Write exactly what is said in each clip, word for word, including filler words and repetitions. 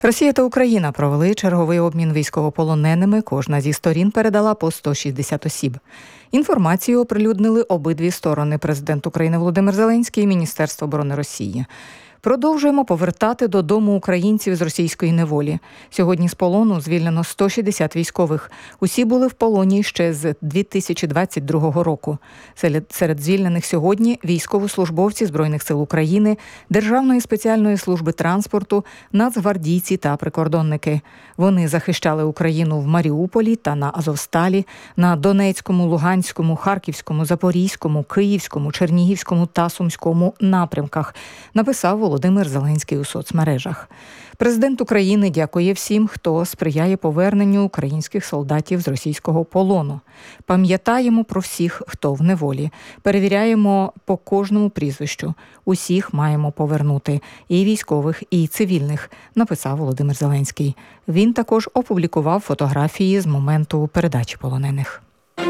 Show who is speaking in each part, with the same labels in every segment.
Speaker 1: Росія та Україна провели черговий обмін військовополоненими. Кожна зі сторін передала по сто шістдесят осіб. Інформацію оприлюднили обидві сторони – президент України Володимир Зеленський і Міністерство оборони Росії. Продовжуємо повертати додому українців з російської неволі. Сьогодні з полону звільнено сто шістдесят військових. Усі були в полоні ще з дві тисячі двадцять другого року. Серед, серед звільнених сьогодні військовослужбовці Збройних сил України, Державної спеціальної служби транспорту, нацгвардійці та прикордонники. Вони захищали Україну в Маріуполі та на Азовсталі, на Донецькому, Луганському, Харківському, Запорізькому, Київському, Чернігівському та Сумському напрямках, написав Володимир Зеленський у соцмережах. Президент України дякує всім, хто сприяє поверненню українських солдатів з російського полону. Пам'ятаємо про всіх, хто в неволі. Перевіряємо по кожному прізвищу. Усіх маємо повернути. І військових, і цивільних, написав Володимир Зеленський. Він також опублікував фотографії з моменту передачі полонених.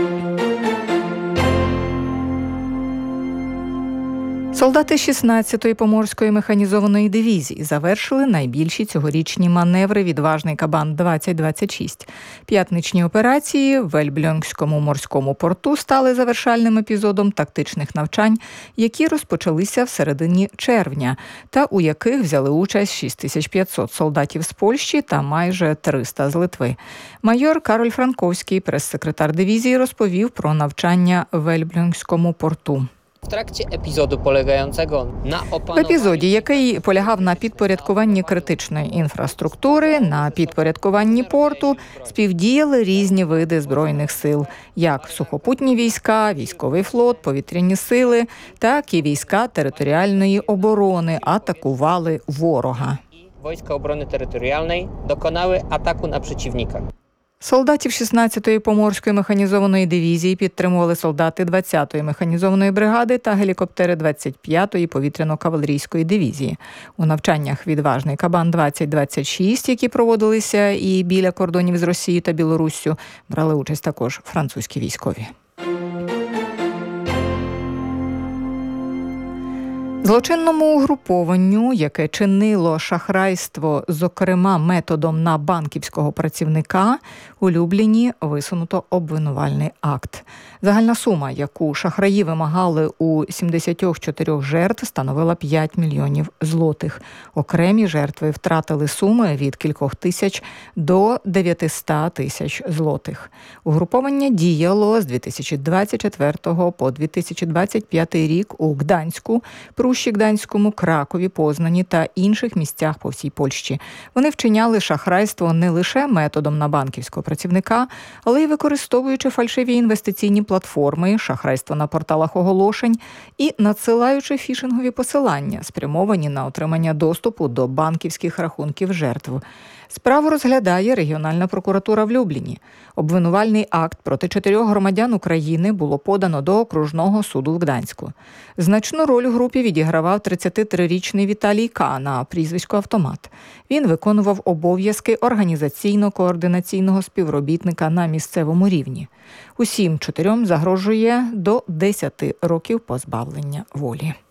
Speaker 1: Солдати шістнадцятої поморської механізованої дивізії завершили найбільші цьогорічні маневри «Відважний Кабан-двадцять двадцять шість». П'ятничні операції в Ельбльонгському морському порту стали завершальним епізодом тактичних навчань, які розпочалися в середині червня, та у яких взяли участь шість тисяч п'ятсот солдатів з Польщі та майже триста з Литви. Майор Кароль Франковський, прес-секретар дивізії, розповів про навчання в Ельбльонгському порту.
Speaker 2: В тракті епізоду, полягającego на
Speaker 1: В епізоді, який полягав на підпорядкуванні критичної інфраструктури, на підпорядкуванні порту, співдіяли різні види Збройних сил, як сухопутні війська, військовий флот, повітряні сили, так і війська територіальної оборони атакували ворога.
Speaker 2: Війська оборони територіальної доконали атаку на противника.
Speaker 1: Солдатів шістнадцятої поморської механізованої дивізії підтримували солдати двадцятої механізованої бригади та гелікоптери двадцять п'ятої повітряно-кавалерійської дивізії. У навчаннях «Відважний Кабан-двадцять двадцять шість», які проводилися і біля кордонів з Росією та Білоруссю, брали участь також французькі військові. Злочинному угрупованню, яке чинило шахрайство, зокрема методом на банківського працівника, у Любліні висунуто обвинувальний акт. Загальна сума, яку шахраї вимагали у сімдесят чотири жертв, становила п'ять мільйонів злотих. Окремі жертви втратили суми від кількох тисяч до дев'ятисот тисяч злотих. Угруповання діяло з дві тисячі двадцять четвертого по дві тисячі двадцять п'ятий рік у Гданську, Пруші Гданському, Кракові, Познані та інших місцях по всій Польщі. Вони вчиняли шахрайство не лише методом на банківського працівника, але й використовуючи фальшиві інвестиційні платформи, шахрайство на порталах оголошень і надсилаючи фішингові посилання, спрямовані на отримання доступу до банківських рахунків жертв. Справу розглядає регіональна прокуратура в Любліні. Обвинувальний акт проти чотирьох громадян України було подано до окружного суду в Гданську. Значну роль у групі відігравав тридцятитрирічний Віталій К. на прізвисько «Автомат». Він виконував обов'язки організаційно-координаційного співробітника на місцевому рівні. Усім чотирьом загрожує до десяти років позбавлення волі.